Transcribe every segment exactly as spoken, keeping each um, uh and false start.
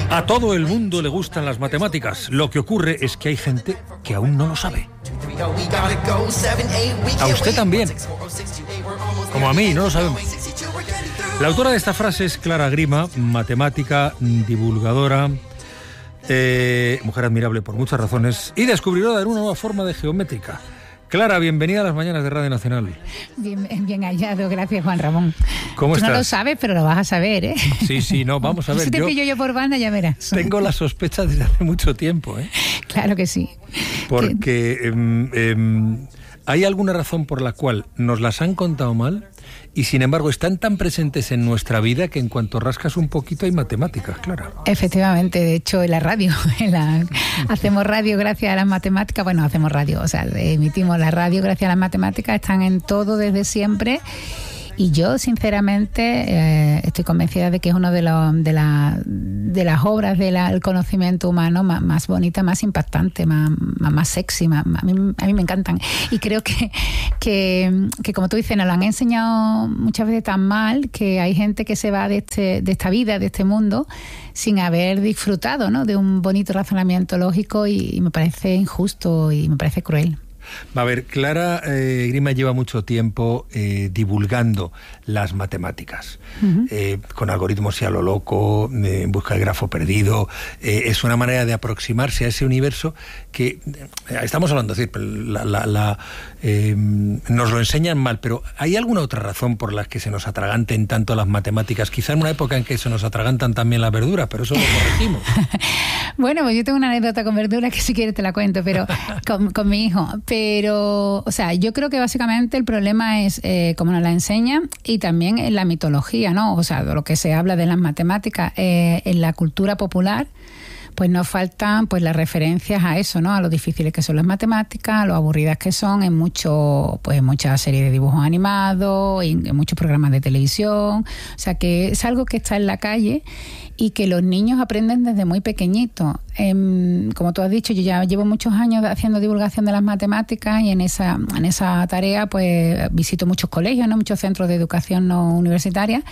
A todo el mundo le gustan las matemáticas. Lo que ocurre es que hay gente que aún no lo sabe. A usted también. Como a mí, no lo sabemos. La autora de esta frase es Clara Grima, matemática, divulgadora, eh, mujer admirable por muchas razones y descubridora de una nueva forma de geométrica. Clara, bienvenida a las mañanas de Radio Nacional. Bien, bien hallado, gracias Juan Ramón. ¿Cómo Tú estás? no lo sabes, pero lo vas a saber, ¿eh? Sí, sí, no, vamos a ver. Si te yo pillo yo por banda, ya verás. Tengo la sospecha desde hace mucho tiempo, ¿eh? Claro que sí. Porque eh, eh, hay alguna razón por la cual nos las han contado mal y sin embargo están tan presentes en nuestra vida que en cuanto rascas un poquito hay matemáticas, Clara. Efectivamente, de hecho en la radio, en la, hacemos radio gracias a las matemáticas, bueno, hacemos radio, o sea, emitimos la radio gracias a las matemáticas, están en todo desde siempre. Y yo, sinceramente, eh, estoy convencida de que es una de, los, de, la, de las obras del conocimiento humano más, más bonita, más impactante, más, más, más sexy. Más, a, mí, a mí me encantan. Y creo que, que, que, como tú dices, nos lo han enseñado muchas veces tan mal que hay gente que se va de, este, de esta vida, de este mundo, sin haber disfrutado, ¿no?, de un bonito razonamiento lógico y, y me parece injusto y me parece cruel. A ver, Clara eh, Grima lleva mucho tiempo eh, divulgando las matemáticas, uh-huh. eh, con algoritmos y a lo loco, eh, en busca del grafo perdido. Eh, es una manera de aproximarse a ese universo que eh, estamos hablando, es decir, la, la, la, eh, nos lo enseñan mal, pero ¿hay alguna otra razón por la que se nos atraganten tanto las matemáticas? Quizá en una época en que se nos atragantan también las verduras, pero eso lo corregimos. Bueno, pues yo tengo una anécdota con verduras que si quieres te la cuento, pero con, con mi hijo. Pero, o sea, yo creo que básicamente el problema es eh, cómo nos la enseñan y también en la mitología, ¿no? O sea, de lo que se habla de las matemáticas eh, en la cultura popular, pues nos faltan pues las referencias a eso, ¿no? A lo difíciles que son las matemáticas, a lo aburridas que son en mucho, pues en muchas series de dibujos animados, en, en muchos programas de televisión. O sea, que es algo que está en la calle y que los niños aprenden desde muy pequeñitos. Eh, como tú has dicho, yo ya llevo muchos años haciendo divulgación de las matemáticas y en esa, en esa tarea pues visito muchos colegios, ¿no?, muchos centros de educación no universitaria,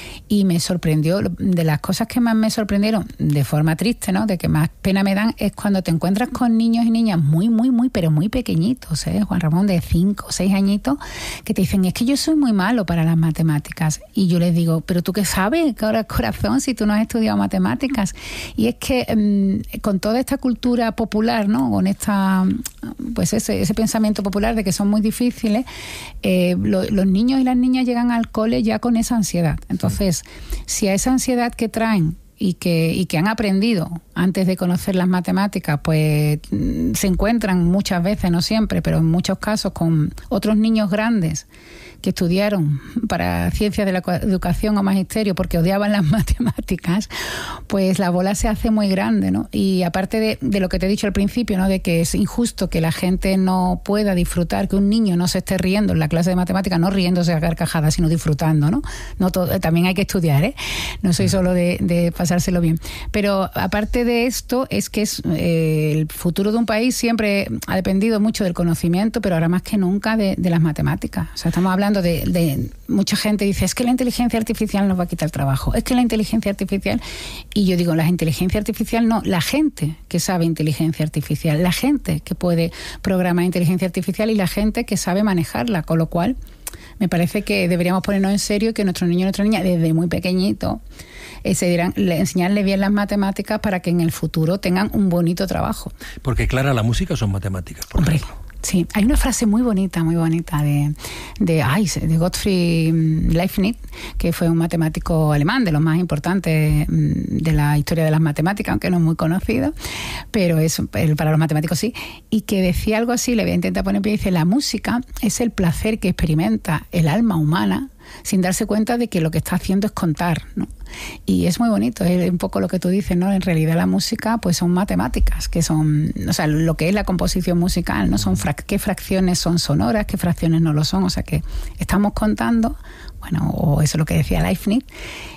y me sorprendió, de las cosas que más me sorprendieron, de forma triste, ¿no?, de que más pena me dan, es cuando te encuentras con niños y niñas muy, muy, muy, pero muy pequeñitos, ¿eh? Juan Ramón, de cinco o seis añitos, que te dicen, es que yo soy muy malo para las matemáticas. Y yo les digo, pero ¿tú qué sabes, corazón, si tú no has estudiado matemáticas? Y es que mmm, con toda esta cultura popular, ¿no?, con esta, pues ese, ese pensamiento popular de que son muy difíciles, eh, lo, los niños y las niñas llegan al cole ya con esa ansiedad. Entonces, si a esa ansiedad que traen y que, y que han aprendido antes de conocer las matemáticas, pues se encuentran muchas veces, no siempre, pero en muchos casos con otros niños grandes que estudiaron para ciencias de la educación o magisterio porque odiaban las matemáticas, pues la bola se hace muy grande, ¿no? Y aparte de, de lo que te he dicho al principio, ¿no?, de que es injusto que la gente no pueda disfrutar, que un niño no se esté riendo en la clase de matemáticas, no riéndose a carcajadas, sino disfrutando, ¿no? No todo, también hay que estudiar, ¿eh? No soy solo de, de pasárselo bien. Pero aparte de esto, es que es, eh, el futuro de un país siempre ha dependido mucho del conocimiento, pero ahora más que nunca de, de las matemáticas. O sea, estamos hablando De, de mucha gente dice, es que la inteligencia artificial nos va a quitar el trabajo, es que la inteligencia artificial, y yo digo, la inteligencia artificial no, la gente que sabe inteligencia artificial, la gente que puede programar inteligencia artificial y la gente que sabe manejarla, con lo cual me parece que deberíamos ponernos en serio y que nuestros niños y nuestras niñas desde muy pequeñitos eh, se dirán, le, enseñarles bien las matemáticas para que en el futuro tengan un bonito trabajo. Porque, Clara, la música son matemáticas, por Hombre, ejemplo. Sí, hay una frase muy bonita, muy bonita de, de, ay, de Gottfried Leibniz, que fue un matemático alemán de los más importantes de la historia de las matemáticas, aunque no es muy conocido, pero es para los matemáticos sí, y que decía algo así, le voy a intentar poner en pie, dice, la música es el placer que experimenta el alma humana sin darse cuenta de que lo que está haciendo es contar, ¿no? Y es muy bonito, es un poco lo que tú dices, ¿no? En realidad la música pues son matemáticas, que son, o sea, lo que es la composición musical, ¿no? Son frac- qué fracciones son sonoras, qué fracciones no lo son, o sea que estamos contando, bueno, o eso es lo que decía Leibniz,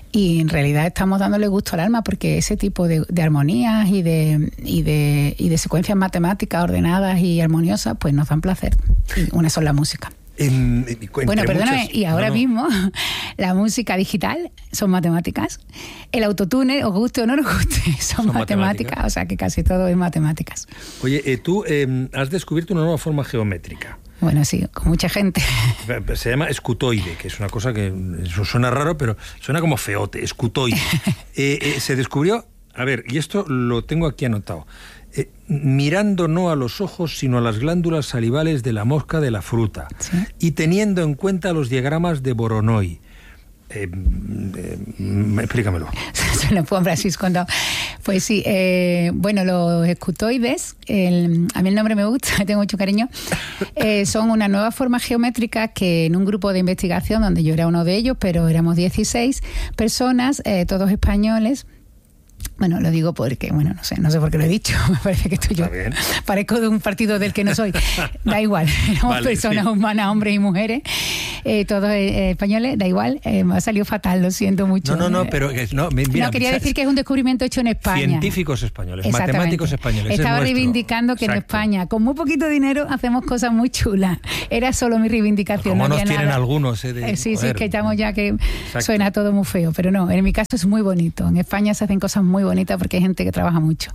y en realidad estamos dándole gusto al alma porque ese tipo de, de armonías y de, y, de, y de secuencias matemáticas ordenadas y armoniosas pues nos dan placer, y una son la música. En, bueno, perdóname, muchas, y ahora no, no. mismo la música digital son matemáticas, el autotune, os guste o no nos guste, son, son matemáticas, matemáticas, o sea que casi todo es matemáticas. Oye, eh, tú eh, has descubierto una nueva forma geométrica. Bueno, sí, con mucha gente. Se llama escutoide, que es una cosa que eso suena raro, pero suena como feote, escutoide. eh, eh, se descubrió, a ver, y esto lo tengo aquí anotado, Eh, mirando no a los ojos, sino a las glándulas salivales de la mosca de la fruta, ¿sí? Y teniendo en cuenta los diagramas de Voronoi. Eh, eh, explícamelo. Se lo pongo Francisco cuando... Pues sí, eh, bueno, los escutoides, el, a mí el nombre me gusta, tengo mucho cariño, eh, son una nueva forma geométrica que en un grupo de investigación, donde yo era uno de ellos, pero éramos dieciséis personas, eh, todos españoles. Bueno, lo digo porque, bueno, no sé, no sé por qué lo he dicho, me parece que estoy yo, parezco de un partido del que no soy, da igual, éramos vale, personas sí. humanas, hombres y mujeres, eh, todos eh, españoles, da igual, eh, me ha salido fatal, lo siento mucho. No, no, no, pero no, mira, no quería decir que es un descubrimiento hecho en España. Científicos españoles, matemáticos españoles. Estaba es reivindicando que Exacto. en España, con muy poquito dinero, hacemos cosas muy chulas. Era solo mi reivindicación. Como no nos tienen nada. algunos, eh, de, eh, Sí, joder. sí, que estamos ya que Exacto. suena todo muy feo, pero no, en mi caso es muy bonito. En España se hacen cosas muy bonitas porque hay gente que trabaja mucho.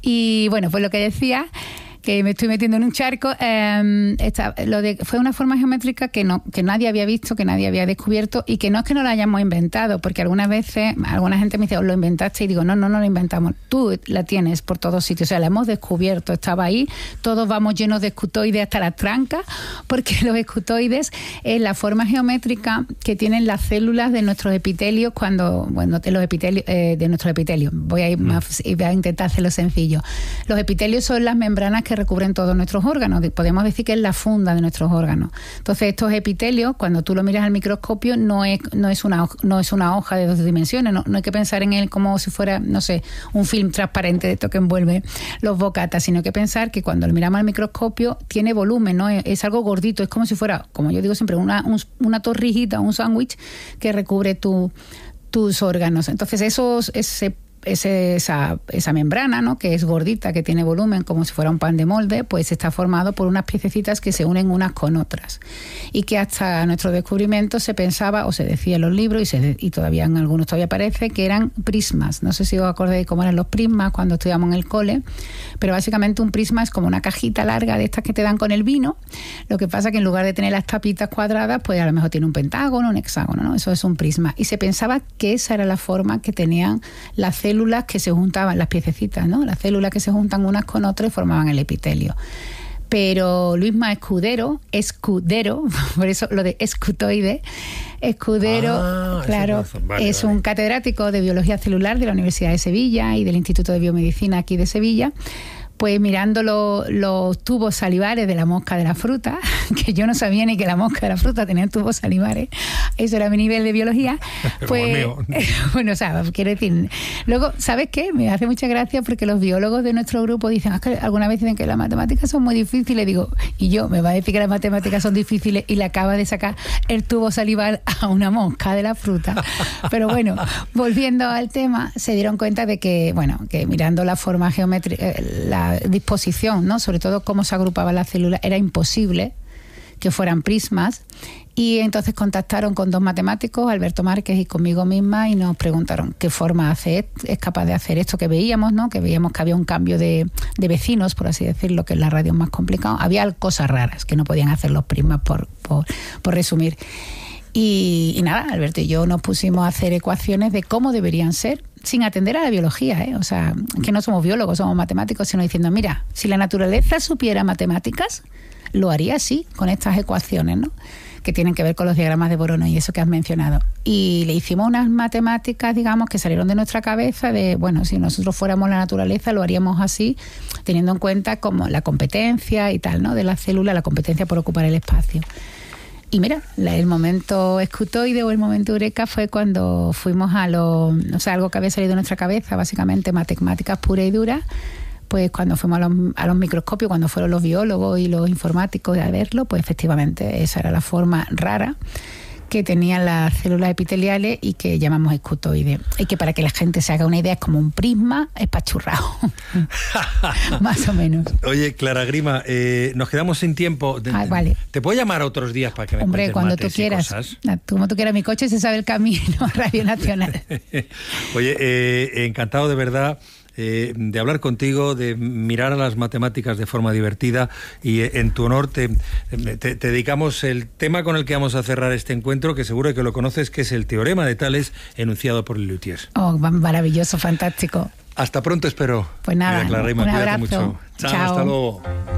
Y bueno, pues lo que decía, que me estoy metiendo en un charco, eh, esta, lo de, fue una forma geométrica que, no, que nadie había visto, que nadie había descubierto, y que no es que no la hayamos inventado, porque algunas veces, alguna gente me dice, lo inventaste, y digo, no, no, no lo inventamos, tú la tienes por todos sitios, o sea, la hemos descubierto, estaba ahí, todos vamos llenos de escutoides hasta las trancas, porque los escutoides es la forma geométrica que tienen las células de nuestros epitelios cuando, bueno, de los epitelios, eh, de nuestros epitelios, voy a ir más, voy a intentar hacerlo sencillo. Los epitelios son las membranas que recubren todos nuestros órganos, podemos decir que es la funda de nuestros órganos. Entonces estos epitelios, cuando tú lo miras al microscopio, no es, no es, una, no es una hoja de dos dimensiones, no, no hay que pensar en él como si fuera, no sé, un film transparente de esto que envuelve los bocatas, sino que pensar que cuando lo miramos al microscopio tiene volumen, ¿no? Es, es algo gordito, es como si fuera, como yo digo siempre, una, un, una torrijita, un sándwich que recubre tu, tus órganos. Entonces esos, ese Es esa, esa membrana, ¿no? Que es gordita, que tiene volumen como si fuera un pan de molde, pues está formado por unas piececitas que se unen unas con otras, y que hasta nuestro descubrimiento se pensaba, o se decía en los libros, y, se, y todavía en algunos todavía parece, que eran prismas. No sé si os acordáis cómo eran los prismas cuando estudiamos en el cole, pero básicamente un prisma es como una cajita larga de estas que te dan con el vino, lo que pasa que en lugar de tener las tapitas cuadradas, pues a lo mejor tiene un pentágono, un hexágono, ¿no? Eso es un prisma, y se pensaba que esa era la forma que tenían las células células que se juntaban, las piececitas, ¿no? Las células que se juntan unas con otras y formaban el epitelio. Pero Luisma Escudero, Escudero, por eso lo de escutoide, Escudero, ah, claro, vale, es vale. un catedrático de biología celular de la Universidad de Sevilla y del Instituto de Biomedicina aquí de Sevilla. Pues mirando lo, los tubos salivares de la mosca de la fruta, que yo no sabía ni que la mosca de la fruta tenía tubos salivares, eso era mi nivel de biología, pues, bueno, o sea, quiero decir, luego, ¿sabes qué? Me hace mucha gracia porque los biólogos de nuestro grupo dicen, es que alguna vez dicen que las matemáticas son muy difíciles, digo, y yo, me va a decir que las matemáticas son difíciles y le acaba de sacar el tubo salivar a una mosca de la fruta. Pero bueno, volviendo al tema, se dieron cuenta de que, bueno, que mirando la forma geométrica, la disposición, ¿no? Sobre todo cómo se agrupaban las células, era imposible que fueran prismas, y entonces contactaron con dos matemáticos, Alberto Márquez y conmigo misma, y nos preguntaron qué forma hace, es capaz de hacer esto que veíamos, ¿no? Que veíamos que había un cambio de, de vecinos, por así decirlo, que en la radio es más complicado, había cosas raras que no podían hacer los prismas, por, por, por resumir. Y, y nada, Alberto y yo nos pusimos a hacer ecuaciones de cómo deberían ser, sin atender a la biología, ¿eh? O sea, que no somos biólogos, somos matemáticos, sino diciendo, mira, si la naturaleza supiera matemáticas, lo haría así, con estas ecuaciones, ¿no? Que tienen que ver con los diagramas de Voronoi y eso que has mencionado. Y le hicimos unas matemáticas, digamos, que salieron de nuestra cabeza de, bueno, si nosotros fuéramos la naturaleza, lo haríamos así, teniendo en cuenta como la competencia y tal, ¿no? De la célula, la competencia por ocupar el espacio. Y mira, el momento escutoide o el momento eureka fue cuando fuimos a lo, o sea, algo que había salido de nuestra cabeza, básicamente matemáticas puras y duras, pues cuando fuimos a los, a los microscopios, cuando fueron los biólogos y los informáticos a verlo, pues efectivamente esa era la forma rara que tenían las células epiteliales y que llamamos escutoides. Y que para que la gente se haga una idea es como un prisma espachurrado. Más o menos. Oye, Clara Grima, eh, nos quedamos sin tiempo. Ah, vale. ¿Te puedo llamar otros días para que me Hombre, cuentes cuando mates tú quieras. y cosas? Como tú quieras, mi coche se sabe el camino a Radio Nacional. Oye, eh, encantado de verdad. Eh, de hablar contigo, de mirar a las matemáticas de forma divertida, y eh, en tu honor te, te, te dedicamos el tema con el que vamos a cerrar este encuentro, que seguro que lo conoces, que es el teorema de Tales enunciado por Lelutiers. Oh, maravilloso, fantástico. Hasta pronto, espero. Pues nada, Mira, Clara Grima, un cuídate abrazo. mucho. Chao, Chao. hasta luego.